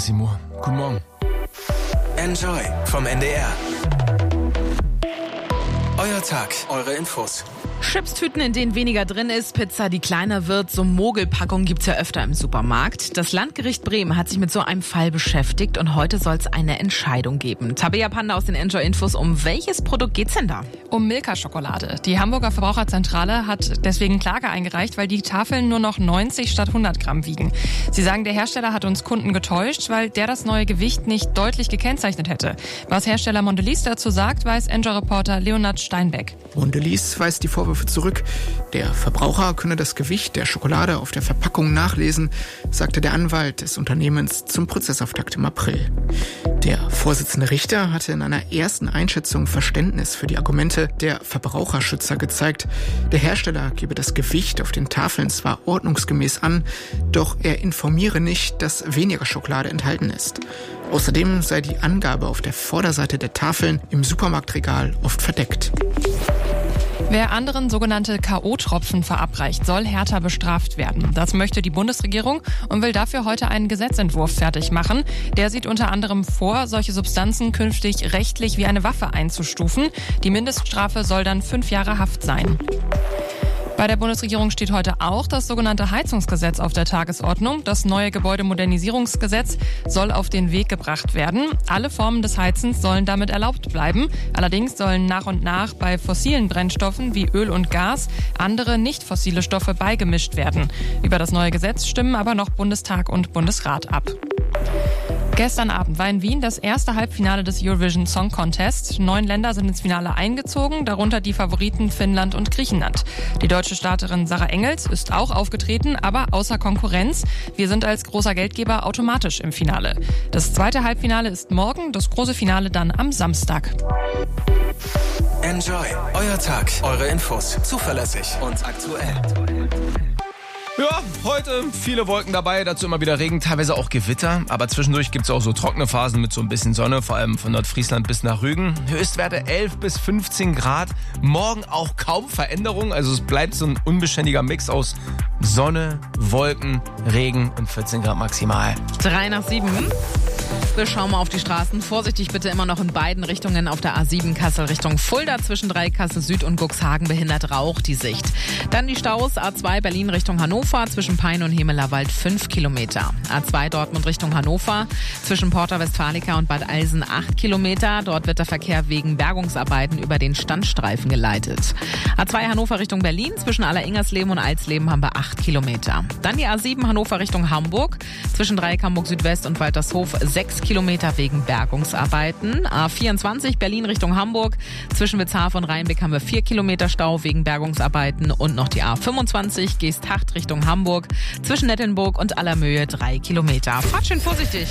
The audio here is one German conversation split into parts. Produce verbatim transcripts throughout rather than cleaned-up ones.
ist sieben Uhr. Guten Morgen. Enjoy vom N D R. Euer Tag, eure Infos. Chipstüten, in denen weniger drin ist, Pizza, die kleiner wird, so Mogelpackungen gibt's ja öfter im Supermarkt. Das Landgericht Bremen hat sich mit so einem Fall beschäftigt und heute soll es eine Entscheidung geben. Tabea Panda aus den Enjoy-Infos, um welches Produkt geht's denn da? Um Milka-Schokolade. Die Hamburger Verbraucherzentrale hat deswegen Klage eingereicht, weil die Tafeln nur noch neunzig statt hundert Gramm wiegen. Sie sagen, der Hersteller hat uns Kunden getäuscht, weil der das neue Gewicht nicht deutlich gekennzeichnet hätte. Was Hersteller Mondelez dazu sagt, weiß Enjoy-Reporter Leonhard Steinbeck. Mondelez weist die Vorwürfe zurück. Der Verbraucher könne das Gewicht der Schokolade auf der Verpackung nachlesen, sagte der Anwalt des Unternehmens zum Prozessauftakt im April. Der Vorsitzende Richter hatte in einer ersten Einschätzung Verständnis für die Argumente der Verbraucherschützer gezeigt. Der Hersteller gebe das Gewicht auf den Tafeln zwar ordnungsgemäß an, doch er informiere nicht, dass weniger Schokolade enthalten ist. Außerdem sei die Angabe auf der Vorderseite der Tafeln im Supermarktregal oft verdeckt. Wer anderen sogenannte K O-Tropfen verabreicht, soll härter bestraft werden. Das möchte die Bundesregierung und will dafür heute einen Gesetzentwurf fertig machen. Der sieht unter anderem vor, solche Substanzen künftig rechtlich wie eine Waffe einzustufen. Die Mindeststrafe soll dann fünf Jahre Haft sein. Bei der Bundesregierung steht heute auch das sogenannte Heizungsgesetz auf der Tagesordnung. Das neue Gebäudemodernisierungsgesetz soll auf den Weg gebracht werden. Alle Formen des Heizens sollen damit erlaubt bleiben. Allerdings sollen nach und nach bei fossilen Brennstoffen wie Öl und Gas andere nicht fossile Stoffe beigemischt werden. Über das neue Gesetz stimmen aber noch Bundestag und Bundesrat ab. Gestern Abend war in Wien das erste Halbfinale des Eurovision Song Contest. Neun Länder sind ins Finale eingezogen, darunter die Favoriten Finnland und Griechenland. Die deutsche Starterin Sarah Engels ist auch aufgetreten, aber außer Konkurrenz. Wir sind als großer Geldgeber automatisch im Finale. Das zweite Halbfinale ist morgen, das große Finale dann am Samstag. Enjoy, euer Tag, eure Infos. Zuverlässig und aktuell. Ja, heute viele Wolken dabei, dazu immer wieder Regen, teilweise auch Gewitter. Aber zwischendurch gibt es auch so trockene Phasen mit so ein bisschen Sonne, vor allem von Nordfriesland bis nach Rügen. Höchstwerte elf bis fünfzehn Grad. Morgen auch kaum Veränderung, also es bleibt so ein unbeständiger Mix aus Sonne, Wolken, Regen und vierzehn Grad maximal. Drei nach sieben. Wir schauen mal auf die Straßen. Vorsichtig bitte immer noch in beiden Richtungen. Auf der A sieben Kassel Richtung Fulda zwischen Dreieckgasse Süd und Cuxhagen behindert Rauch die Sicht. Dann die Staus. A zwei Berlin Richtung Hannover zwischen Pein und Hemelerwald fünf Kilometer. A zwei Dortmund Richtung Hannover zwischen Porta Westfalica und Bad Alsen acht Kilometer. Dort wird der Verkehr wegen Bergungsarbeiten über den Standstreifen geleitet. A zwei Hannover Richtung Berlin zwischen Alleringersleben und Alsleben haben wir acht Kilometer. Dann die A sieben Hannover Richtung Hamburg zwischen Dreieck Hamburg Südwest und Waltershof sechs Kilometer wegen Bergungsarbeiten. A vierundzwanzig Berlin Richtung Hamburg. Zwischen Witzhafen und Rheinbeck haben wir vier Kilometer Stau wegen Bergungsarbeiten. Und noch die A fünfundzwanzig Geesthacht Richtung Hamburg. Zwischen Nettenburg und Allermöhe drei Kilometer. Fahrt schön vorsichtig.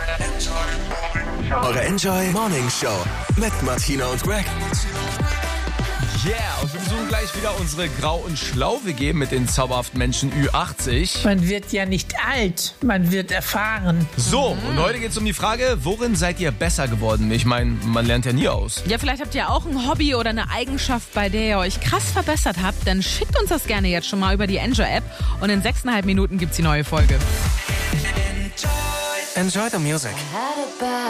Eure Enjoy Morning Show mit Martina und Greg. Yeah, und wir besuchen gleich wieder unsere Grau- und Schlau-W G mit den zauberhaften Menschen Ü achtzig. Man wird ja nicht alt, man wird erfahren. So, und heute geht es um die Frage, worin seid ihr besser geworden? Ich meine, man lernt ja nie aus. Ja, vielleicht habt ihr auch ein Hobby oder eine Eigenschaft, bei der ihr euch krass verbessert habt. Dann schickt uns das gerne jetzt schon mal über die Enjoy-App. Und in sechseinhalb Minuten gibt's die neue Folge. Enjoy the music.